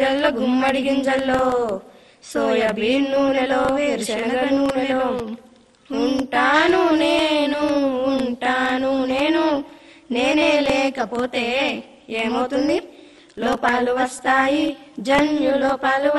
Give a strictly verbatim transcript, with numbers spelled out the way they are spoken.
గింజల్లో గుమ్మడి గింజల్లో సోయాబీన్ నూనెలో వేరుశనగ నూనెలో ఉంటాను నేను ఉంటాను నేను నేనే లేకపోతే ఏమవుతుంది లోపాలు వస్తాయి జన్యు లోపాలు